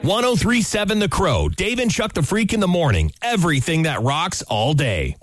103.7 The Crow, Dave and Chuck the Freak in the morning. Everything that rocks all day.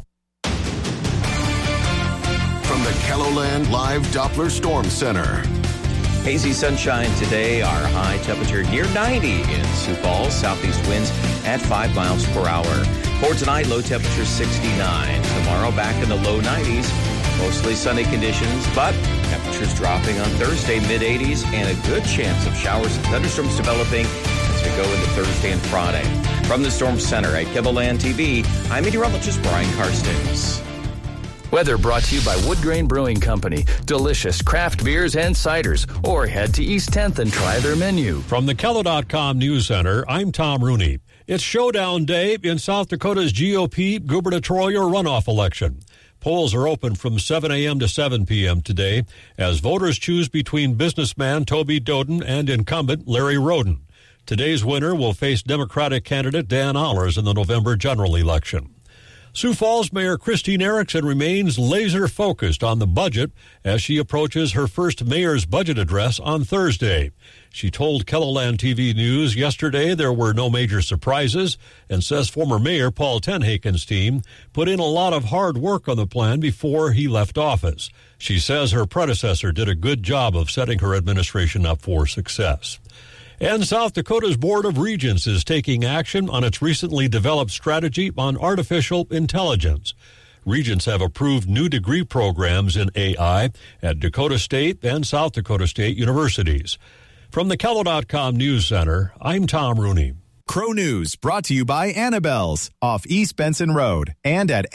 From the KELOLAND Live Doppler Storm Center. Hazy sunshine today. Our high temperature near 90 in Sioux Falls. Southeast winds at 5 miles per hour. For tonight, low temperature 69. Tomorrow, back in the low 90s. Mostly sunny conditions, but temperatures dropping on Thursday, mid-80s, and a good chance of showers and thunderstorms developing as we go into Thursday and Friday. From the Storm Center at KELOLAND TV, I'm meteorologist Brian Karstens. Weather brought to you by Wood Grain Brewing Company. Delicious craft beers and ciders. Or head to East 10th and try their menu. From the KELO.com News Center, I'm Tom Rooney. It's showdown day in South Dakota's GOP gubernatorial runoff election. Polls are open from 7 a.m. to 7 p.m. today as voters choose between businessman Toby Doden and incumbent Larry Roden. Today's winner will face Democratic candidate Dan Allers in the November general election. Sioux Falls Mayor Christine Erickson remains laser-focused on the budget as she approaches her first mayor's budget address on Thursday. She told KELOLAND TV News yesterday there were no major surprises and says former Mayor Paul Tenhaken's team put in a lot of hard work on the plan before he left office. She says her predecessor did a good job of setting her administration up for success. And South Dakota's Board of Regents is taking action on its recently developed strategy on artificial intelligence. Regents have approved new degree programs in AI at Dakota State and South Dakota State universities. From the KELO.com News Center, I'm Tom Rooney. Crow News brought to you by Annabelle's off East Benson Road and at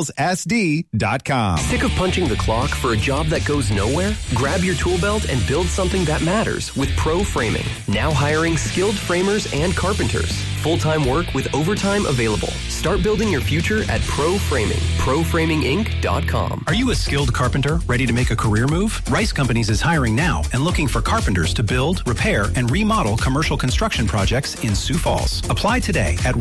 Annabelle'sSD.com. Sick of punching the clock for a job that goes nowhere? Grab your tool belt and build something that matters with Pro Framing. Now hiring skilled framers and carpenters. Full-time work with overtime available. Start building your future at Pro Framing. ProFramingInc.com. Are you a skilled carpenter ready to make a career move? Rice Companies is hiring now and looking for carpenters to build, repair, and remodel commercial construction projects in Sioux Falls. Apply today at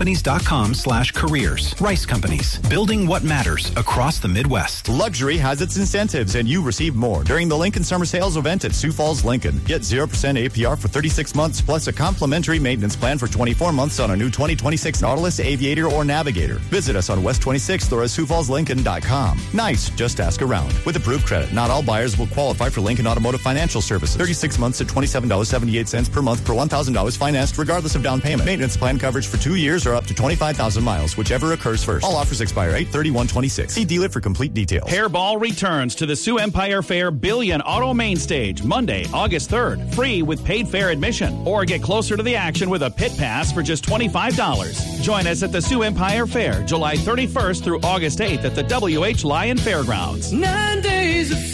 ricecompanies.com/careers. Rice Companies, building what matters across the Midwest. Luxury has its incentives, and you receive more during the Lincoln Summer Sales event at Sioux Falls Lincoln. Get 0% APR for 36 months, plus a complimentary maintenance plan for 24 months on a new 2026 Nautilus, Aviator, or Navigator. Visit us on West 26th or at SiouxFallsLincoln.com. Nice, just ask around. With approved credit, not all buyers will qualify for Lincoln Automotive Financial Services. 36 months at $27.78 per month per $1,000 financed, regardless of down payment. Maintenance plan coverage for 2 years or up to 25,000 miles, whichever occurs first. All offers expire 8/31/26. See dealer for complete details. Hairball returns to the Sioux Empire Fair Billion Auto Main Stage Monday, August 3rd, free with paid fair admission. Or get closer to the action with a pit pass for just $25. Join us at the Sioux Empire Fair, July 31st through August 8th at the W.H. Lyon Fairgrounds. 9 days of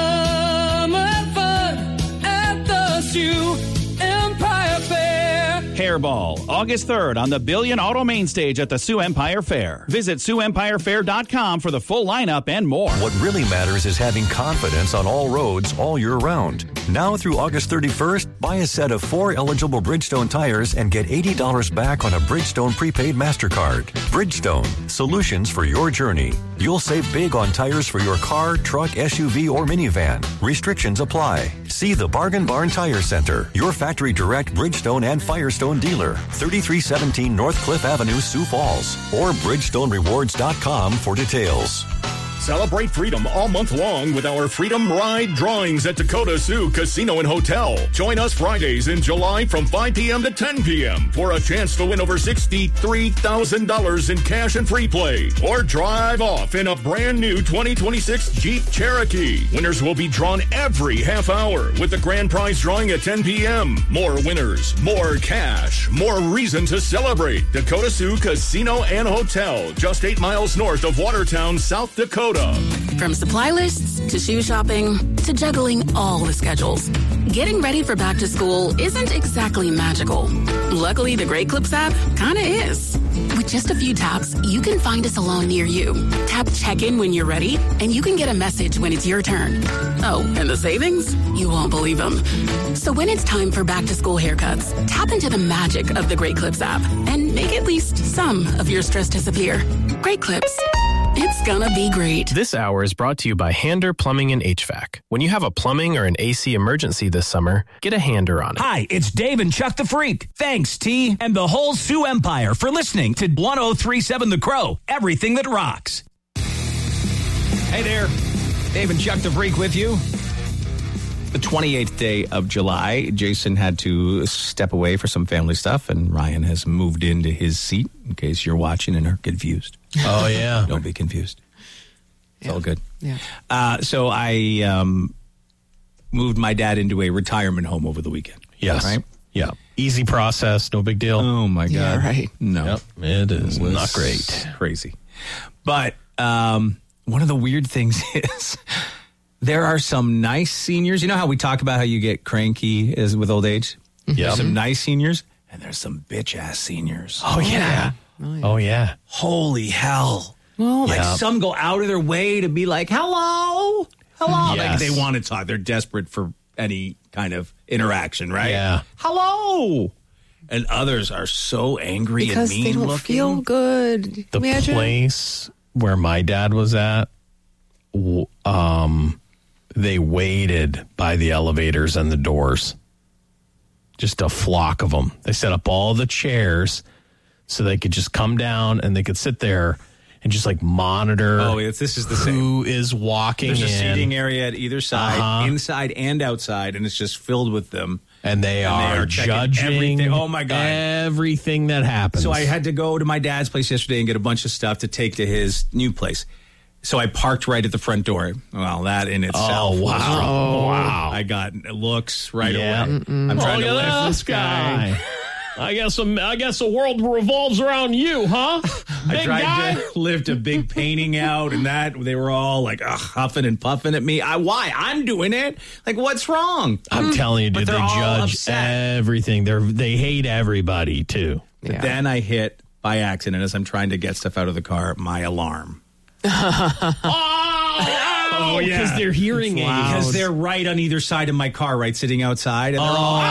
summer fun at the Sioux Empire Fair. Hairball, August 3rd on the Billion Auto Main Stage at the Sioux Empire Fair. Visit SiouxEmpireFair.com for the full lineup and more. What really matters is having confidence on all roads all year round. Now through August 31st, buy a set of 4 eligible Bridgestone tires and get $80 back on a Bridgestone prepaid MasterCard. Bridgestone, solutions for your journey. You'll save big on tires for your car, truck, SUV, or minivan. Restrictions apply. See the Bargain Barn Tire Center, your factory direct Bridgestone and Firestone dealer, 3317 North Cliff Avenue, Sioux Falls, or BridgestoneRewards.com for details. Celebrate freedom all month long with our Freedom Ride drawings at Dakota Sioux Casino and Hotel. Join us Fridays in July from 5 p.m. to 10 p.m. for a chance to win over $63,000 in cash and free play. Or drive off in a brand new 2026 Jeep Cherokee. Winners will be drawn every half hour with the grand prize drawing at 10 p.m. More winners, more cash, more reason to celebrate. Dakota Sioux Casino and Hotel, just 8 miles north of Watertown, South Dakota. From supply lists to shoe shopping to juggling all the schedules, getting ready for back to school isn't exactly magical. Luckily, the Great Clips app kinda is. With just a few taps, you can find a salon near you. Tap check-in when you're ready, and you can get a message when it's your turn. Oh, and the savings? You won't believe them. So when it's time for back to school haircuts, tap into the magic of the Great Clips app and make at least some of your stress disappear. Great Clips. It's gonna be great. This hour is brought to you by Hander Plumbing and HVAC. When you have a plumbing or an AC emergency this summer, get a Hander on it. Hi, it's Dave and Chuck the Freak. Thanks, T, and the whole Sioux Empire for listening to 103.7 The Crow, everything that rocks. Hey there, Dave and Chuck the Freak with you. The 28th day of July, Jason had to step away for some family stuff, and Ryan has moved into his seat in case you're watching and are confused. Oh, yeah. Don't be confused. It's all good. Yeah. So I moved my dad into a retirement home over the weekend. Yes. Right? Yeah. Easy process. No big deal. Oh, my God. Yeah, right. No. Yep. It is not great. Crazy. But one of the weird things is there are some nice seniors. You know how we talk about how you get cranky with old age? Yeah. There's some nice seniors, and there's some bitch-ass seniors. Oh, yeah. Oh, yeah. Holy hell. Well, Like some go out of their way to be like, hello. Yes. Like they want to talk. They're desperate for any kind of interaction, right? Yeah. Hello. And others are so angry because and mean they don't looking. feel good. The Imagine. place where my dad was at, they waited by the elevators and the doors. Just a flock of them. They set up all the chairs so they could just come down and they could sit there and just like monitor. Oh, this is the same. Who is walking There's a in. seating area at either side, inside and outside, and it's just filled with them. And they are checking judging everything. Oh, my God. everything that happens. So I had to go to my dad's place yesterday and get a bunch of stuff to take to his new place. So I parked right at the front door. Well, that in itself. Oh, wow. was trouble. Wow. I got looks right Yeah. away. I'm trying to lift this guy. I guess the world revolves around you, huh? I tried to lift a big painting out, and that they were all like huffing and puffing at me. Why? I'm doing it. Like, what's wrong? I'm telling you, dude, But they they're all judge upset. everything. They hate everybody too. But then I hit by accident as I'm trying to get stuff out of the car my alarm. Oh, yeah. Because they're hearing aids. Because they're right on either side of my car, right, sitting outside, and they're all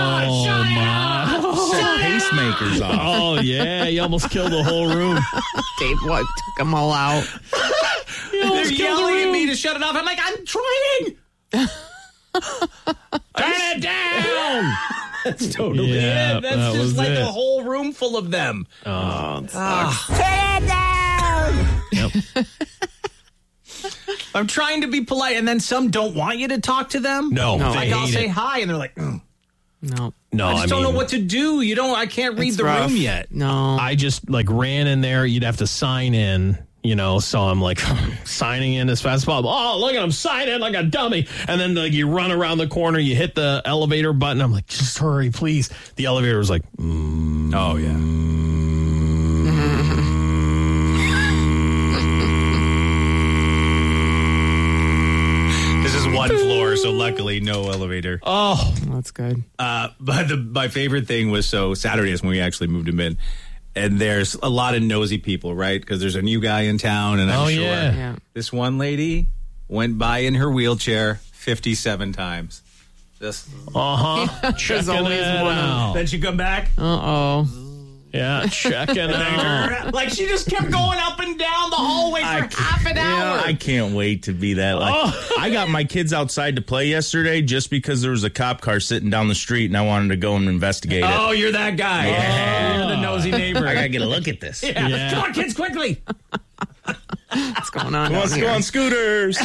set pacemakers off. Oh, yeah. You almost killed the whole room. Dave, what? Took them all out. They're yelling at me to shut it off. I'm like, I'm trying. Turn it down. That's totally Yeah, it. That's that just was like it. a whole room full of them. Oh, Turn it down. Yep. I'm trying to be polite, and then some don't want you to talk to them. No, they like I'll hate say it. hi, and they're like, No. No, I just don't know what to do. I can't read It's the rough. room yet. No. I just like ran in there. You'd have to sign in, so I'm like signing in as fast as possible. Oh, look at him signing like a dummy. And then like you run around the corner, you hit the elevator button. I'm like, just hurry, please. The elevator was like, Oh, yeah. This is one floor, so luckily no elevator. oh, That's good. But my favorite thing was, so Saturday is when we actually moved him in. And there's a lot of nosy people, right? Because there's a new guy in town, and I'm sure Yeah. this one lady went by in her wheelchair 57 times. Just There's always one. Then she come back. Uh-oh. yeah, checking out. Like she just kept going up and down the hallway for half an hour. I can't wait to be that. Like, I got my kids outside to play yesterday just because there was a cop car sitting down the street, and I wanted to go and investigate it. Oh, you're that guy. Yeah. You're the nosy neighbor. I gotta get a look at this. Yeah. Come on, kids, quickly. What's going on? Let's go on scooters.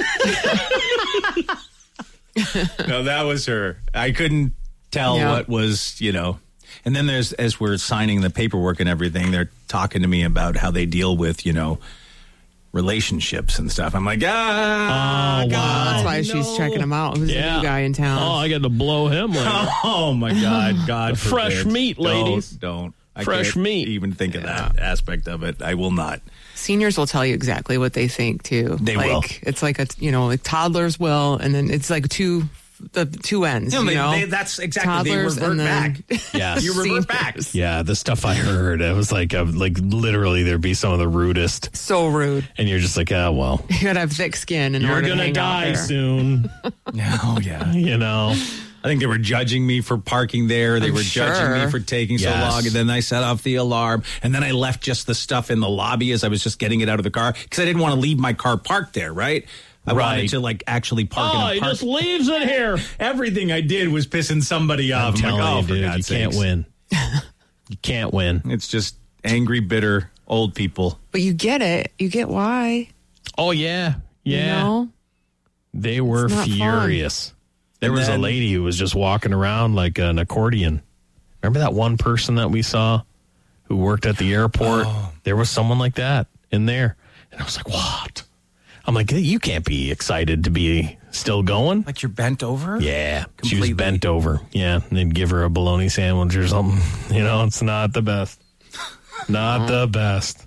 No, that was her. I couldn't tell what was, And then as we're signing the paperwork and everything, they're talking to me about how they deal with, relationships and stuff. I'm like, God. That's why she's checking him out. Who's the new guy in town? Oh, I got to blow him later. Oh, my God. God Fresh forbid. meat, ladies. Don't. I Fresh can't meat. even think of that aspect of it. I will not. Seniors will tell you exactly what they think too. They will. It's like like toddlers will, and then it's like the two ends. That's exactly. Toddlers they revert and then back. Yes. You revert back. Yeah, the stuff I heard, it was like literally there'd be some of the rudest. So rude. And you're just like, oh, well. You gotta have thick skin in You're order going to to hang out die there. soon. Oh, yeah. You know. I think they were judging me for parking there. They were judging me for taking so long. And then I set off the alarm. And then I left just the stuff in the lobby as I was just getting it out of the car because I didn't want to leave my car parked there, right? I wanted to like actually park in a park. he just leaves it here. Everything I did was pissing somebody off. I'm telling you, dude, you can't win. You can't win. It's just angry, bitter old people. But you get it. You get why. Oh, yeah. Yeah. You know? They were furious. There was a lady who was just walking around like an accordion. Remember that one person that we saw who worked at the airport? Oh. There was someone like that in there. And I was like, what? I'm like, you can't be excited to be still going. Like you're bent over? Yeah. Completely. She was bent over. Yeah. And they'd give her a bologna sandwich or something. You know, it's not the best. Not the best.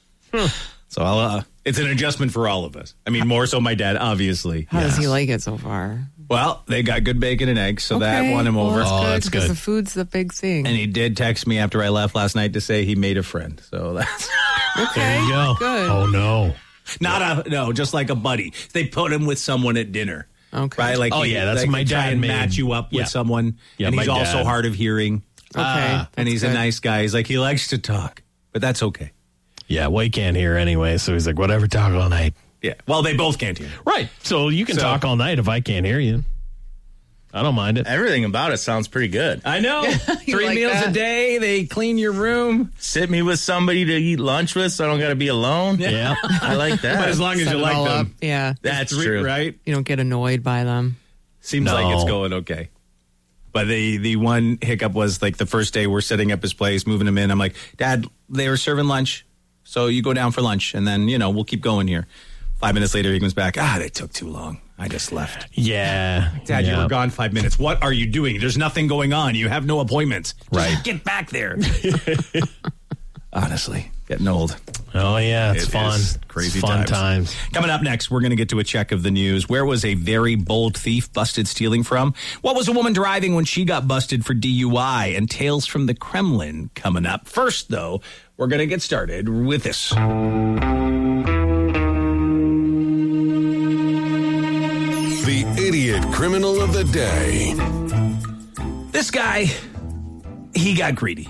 So I'll, it's an adjustment for all of us. I mean, more so my dad, obviously. How does he like it so far? Well, they got good bacon and eggs, so that won him over. That's good. The food's the big thing. And he did text me after I left last night to say he made a friend. So that's okay. There you go. Good. Oh no, just like a buddy. They put him with someone at dinner. Okay. Right? Like that's my dad. Try and match you up with someone. Yeah, and he's also hard of hearing. Okay. And he's a nice guy. He's like he likes to talk, but that's okay. Yeah, well, he can't hear anyway, so he's like, whatever, talk all night. Yeah, well, they both can't hear. Right, so you can talk all night if I can't hear you. I don't mind it. Everything about it sounds pretty good. I know. 3 like meals that? a day. They clean your room. Sit me with somebody to eat lunch with so I don't got to be alone. Yeah. I like that. But as long as you like them. Up. Yeah. That's true. Right? You don't get annoyed by them. Seems like it's going okay. But the one hiccup was like the first day we're setting up his place, moving him in. I'm like, Dad, they were serving lunch. So you go down for lunch, and then, we'll keep going here. 5 minutes later, he comes back. They took too long. I just left. Yeah. Dad, you were gone 5 minutes. What are you doing? There's nothing going on. You have no appointments. Right. Just get back there. Honestly, getting old. Oh, yeah. It's fun. Crazy fun times. Coming up next, we're going to get to a check of the news. Where was a very bold thief busted stealing from? What was a woman driving when she got busted for DUI? And tales from the Kremlin coming up. First, though, we're going to get started with this. The idiot criminal of the day. This guy, he got greedy.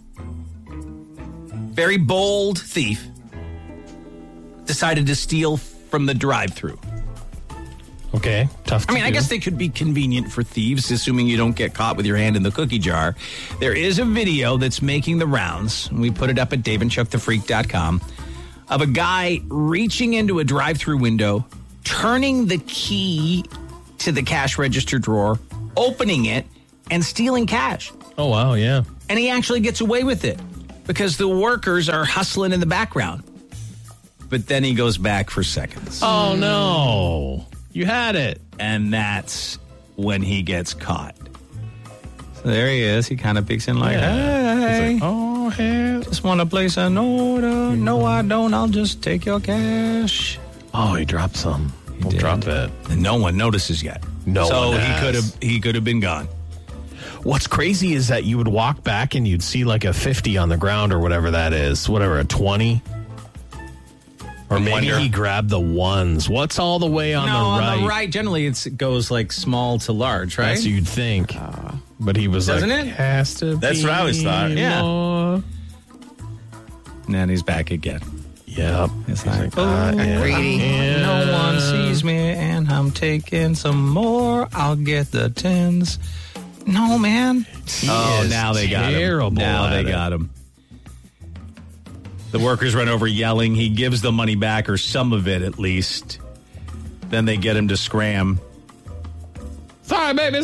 Very bold thief. Decided to steal from the drive-thru. Okay, tough to I do. guess they could be convenient for thieves, assuming you don't get caught with your hand in the cookie jar. There is a video that's making the rounds. We put it up at daveandchuckthefreak.com of a guy reaching into a drive-thru window, turning the key to the cash register drawer, opening it, and stealing cash. Oh, wow, yeah. And he actually gets away with it because the workers are hustling in the background. But then he goes back for seconds. Oh, no. You had it. And that's when he gets caught. So there he is. He kind of peeks in like, hey, oh, hey. Just want to place an order. No, I don't. I'll just take your cash. Oh, he dropped some. We'll drop that. And no one notices yet. So he could have been gone. What's crazy is that you would walk back and you'd see like a 50 on the ground or whatever that is. Whatever, a 20. Or maybe he grabbed the ones. What's all the way on the right? On the right, generally it goes like small to large, right? That's what you'd think. But he was Doesn't like, it? has to That's be what I always thought. Yeah. more. And then he's back again. Yep. It's like, greedy. No one sees me and I'm taking some more. I'll get the 10s. No, man. Now they got him. Now they got him. The workers run over yelling. He gives the money back, or some of it at least. Then they get him to scram. Sorry, baby.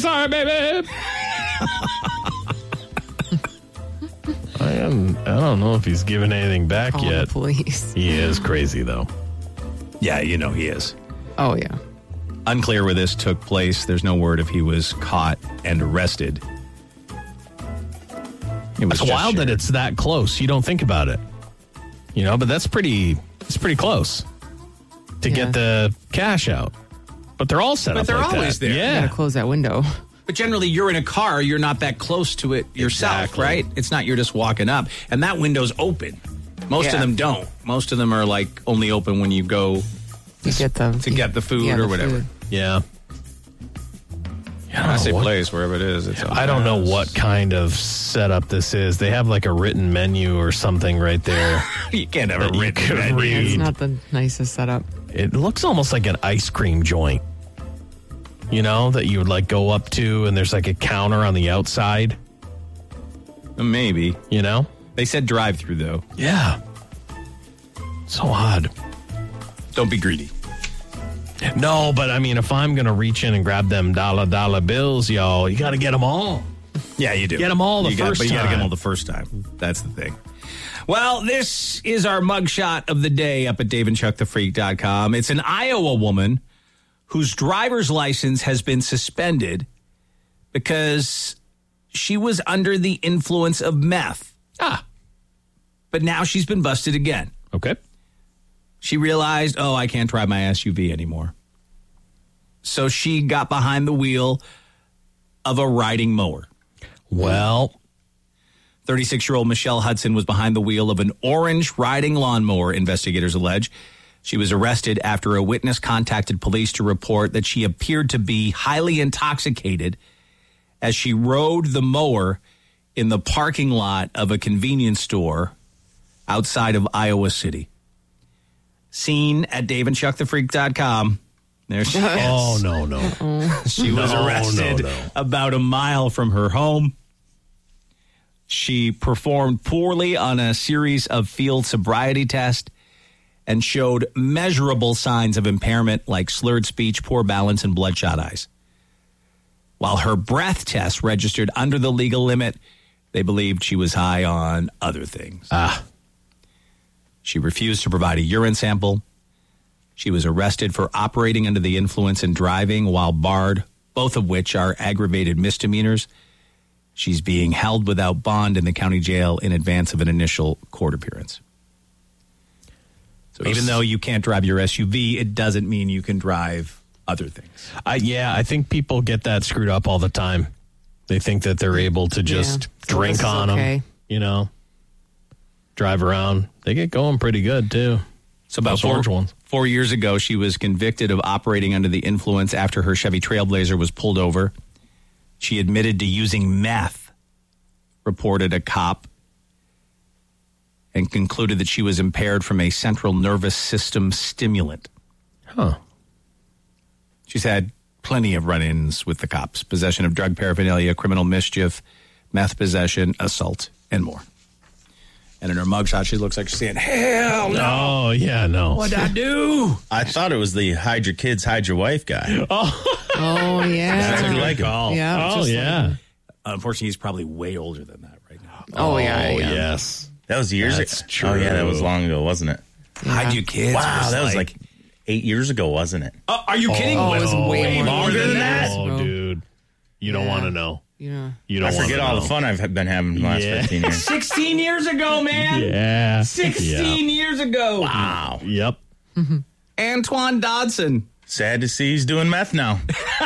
I don't know if he's given anything back Call yet. the police. He is crazy, though. Yeah, he is. Oh, yeah. Unclear where this took place. There's no word if he was caught and arrested. It's wild that it's that close. You don't think about it. But it's pretty close to get the cash out. But they're all set up But they're like always that. there. Yeah. You gotta close that window. But generally, you're in a car. You're not that close to it yourself, Exactly. right? It's not you're just walking up. And that window's open. Most of them don't. Most of them are like only open when you go You get them to get the food Yeah, or the whatever. food. Yeah. I say place, wherever it is. It's I don't know what kind of setup this is. They have like a written menu or something right there. You can't have a written menu. It's not the nicest setup. It looks almost like an ice cream joint, you know, that you would like go up to, and there's like a counter on the outside. Maybe. You know? They said drive-through, though. Yeah. So odd. Don't be greedy. No, but I mean, if I'm going to reach in and grab them dollar bills, y'all, you got to get them all. Yeah, you do. Get them all the first time. But you got to get them all the first time. That's the thing. Well, this is our mugshot of the day up at DaveandChuckTheFreak.com. It's an Iowa woman whose driver's license has been suspended because she was under the influence of meth. But now she's been busted again. Okay. She realized, I can't drive my SUV anymore. So she got behind the wheel of a riding mower. Well, 36-year-old Michelle Hudson was behind the wheel of an orange riding lawnmower, investigators allege. She was arrested after a witness contacted police to report that she appeared to be highly intoxicated as she rode the mower in the parking lot of a convenience store outside of Iowa City. Seen at DaveandChuckTheFreak.com. There she is. Oh, no. She was arrested about a mile from her home. She performed poorly on a series of field sobriety tests and showed measurable signs of impairment like slurred speech, poor balance, and bloodshot eyes. While her breath test registered under the legal limit, they believed she was high on other things. She refused to provide a urine sample. She was arrested for operating under the influence and driving while barred, both of which are aggravated misdemeanors. She's being held without bond in the county jail in advance of an initial court appearance. So even though you can't drive your SUV, it doesn't mean you can drive other things. I think people get that screwed up all the time. They think that they're able to just drink on them, you know, drive around. They get going pretty good, too. So about 4 years ago, she was convicted of operating under the influence after her Chevy Trailblazer was pulled over. She admitted to using meth, reported a cop, and concluded that she was impaired from a central nervous system stimulant. She's had plenty of run-ins with the cops. Possession of drug paraphernalia, criminal mischief, meth possession, assault, and more. And in her mugshot, she looks like she's saying, hell no. Oh, yeah, no. What'd I do? I thought it was the hide your kids, hide your wife guy. Oh, yeah. That's a good call. Yeah. Oh, yeah. Unfortunately, he's probably way older than that right now. Oh, yeah. Yes. That was years ago. True. Oh, yeah, that was long ago, wasn't it? Yeah. Hide your kids. Wow, that was like 8 years ago, wasn't it? Are you kidding? Oh, it was way longer than that? Oh, dude. You don't want to know. Yeah. You don't I forget all the fun I've been having in the last 15 years. 16 years ago, man. Yeah. 16 years ago. Wow. Yep. Antoine Dodson. Sad to see he's doing meth now.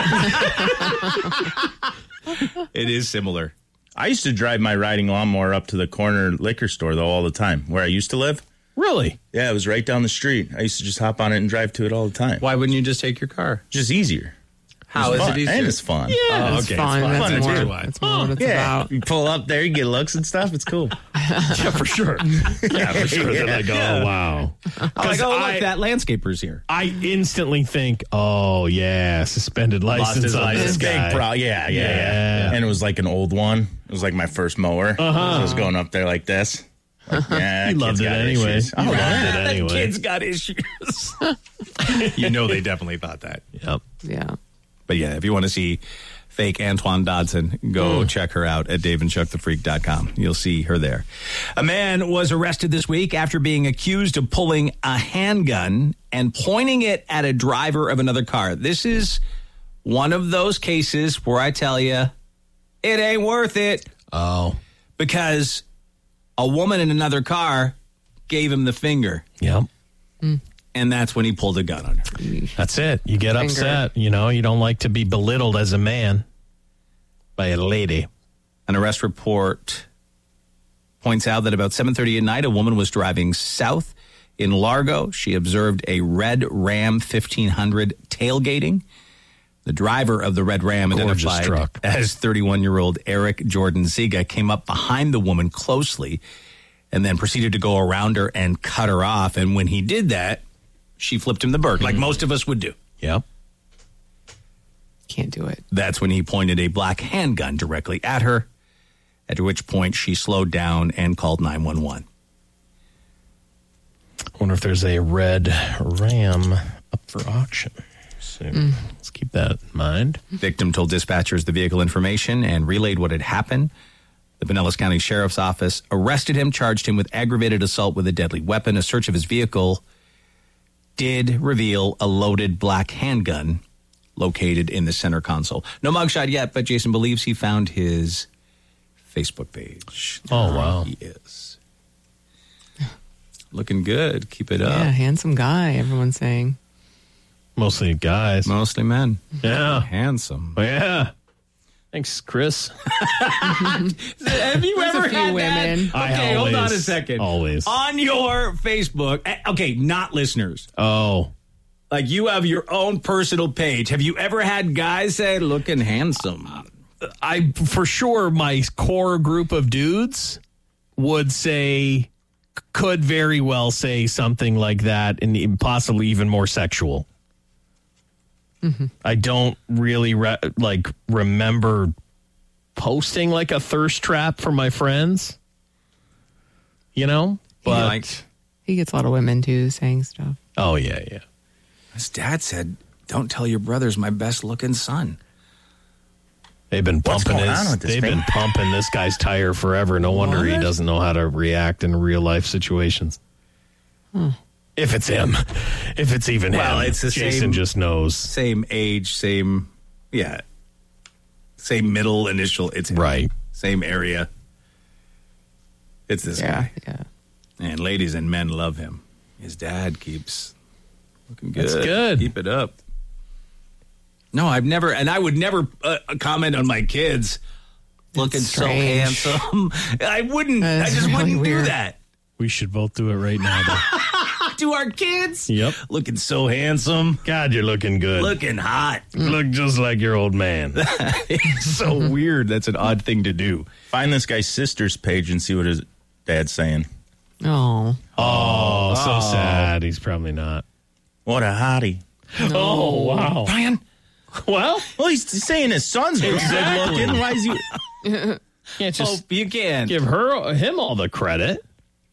It is similar. I used to drive my riding lawnmower up to the corner liquor store, though, all the time, where I used to live. Really? Yeah, it was right down the street. I used to just hop on it and drive to it all the time. Why wouldn't you just take your car? Just easier. How is it easier? And it's fun. Yeah, it's fun. That's more what it's about. You pull up there, you get looks and stuff. It's cool. Yeah, for sure. Yeah, for sure. They're like, oh, wow. Like, look, that landscaper's here. I instantly think, oh, yeah, suspended license on this guy. Yeah. And it was like an old one. It was like my first mower. So I was going up there like this. Like, yeah, he loved it anyway. I loved it anyway. Kids got issues. You know they definitely thought that. Yep. Yeah. But yeah, if you want to see fake Antoine Dodson, go check her out at DaveandChuckTheFreak.com. You'll see her there. A man was arrested this week after being accused of pulling a handgun and pointing it at a driver of another car. This is one of those cases where I tell you, it ain't worth it. Oh. Because a woman in another car gave him the finger. Yep. And that's when he pulled a gun on her. That's it. You get upset. You know, you don't like to be belittled as a man by a lady. An arrest report points out that about 7:30 at night, a woman was driving south in Largo. She observed a red Ram 1500 tailgating. The driver of the red Ram, Gorgeous identified truck. as 31-year-old Eric Jordan Ziga, came up behind the woman closely and then proceeded to go around her and cut her off. And when he did that, she flipped him the bird, like most of us would do. Yep. Can't do it. That's when he pointed a black handgun directly at her, at which point she slowed down and called 911. I wonder if there's a red Ram up for auction soon. Let's keep that in mind. Victim told dispatchers the vehicle information and relayed what had happened. The Pinellas County Sheriff's Office arrested him, charged him with aggravated assault with a deadly weapon. A search of his vehicle did reveal a loaded black handgun located in the center console. No mugshot yet, but Jason believes he found his Facebook page. Oh, wow. He is. Looking good. Keep it up. Yeah, handsome guy, everyone's saying. Mostly guys. Mostly men. Yeah. Handsome. Yeah. Thanks, Chris. Have you There's ever a few had women. that? Okay, hold on a second. Always. On your Facebook, okay, not listeners. Oh. Like you have your own personal page. Have you ever had guys say, looking handsome? For sure, my core group of dudes would say, could very well say something like that, and possibly even more sexual. Mm-hmm. I don't really remember posting like a thirst trap for my friends, but he gets a lot of women too saying stuff. Oh yeah. His dad said, "Don't tell your brother's my best looking son." They've been pumping been pumping this guy's tire forever. No wonder he doesn't know how to react in real life situations. If it's him, if it's even him, it's the Jason same, just knows. Same age, same middle initial. It's him. Right. Same area. It's this guy. Yeah. And ladies and men love him. His dad keeps looking good. That's good. Keep it up. No, I've never, and I would never comment on my kids looking so handsome. I wouldn't. I just wouldn't do that. We should both do it right now, though. To our kids? Yep. Looking so handsome. God, you're looking good. Looking hot. Look just like your old man. It's so weird. That's an odd thing to do. Find this guy's sister's page and see what his dad's saying. Oh. Oh, so sad. He's probably not. What a hottie. No. Oh, wow. Brian? Well, he's saying his son's good looking. Why is he... Can't just you can give him all the credit.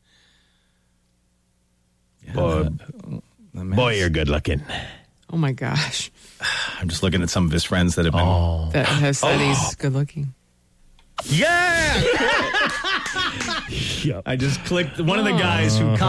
Boy, you're good looking. Oh my gosh. I'm just looking at some of his friends that have been That have said he's good looking. Yeah! I just clicked one of the guys who